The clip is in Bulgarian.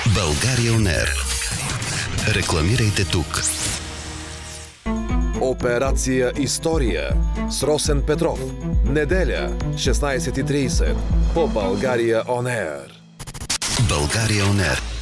България On Air. Рекламирайте тук. Операция История с Росен Петров. Неделя, 16:30 по България On Air. България On Air.